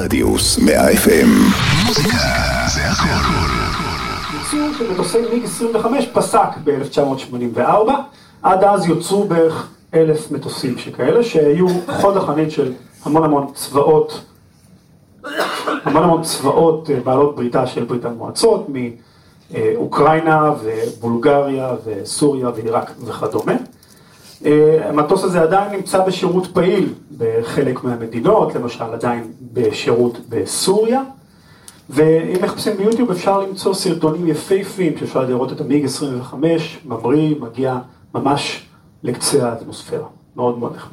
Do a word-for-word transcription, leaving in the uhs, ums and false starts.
רדיוס מאה אף אם. מוזיקה זה הכל. ייצור של מטוסי מיג עשרים וחמש פסק ב-אלף תשע מאות שמונים וארבע, עד אז יוצרו בערך אלף מטוסים שכאלה, שהיו חוד החנית של המון המון צבאות, המון המון צבאות בעלות בריתה של ברית המועצות, מאוקראינה ובולגריה וסוריה ועיראק וכדומה. המטוס הזה עדיין נמצא בשירות פעיל בחלק מהמדינות, למשל עדיין בשירות בסוריה, ואם מחפשים ביוטיוב אפשר למצוא סרטונים יפהפיים שאפשר לראות את המיג עשרים וחמש, ממריא, מגיע ממש לקצה האטמוספירה, מאוד מאוד נחמד.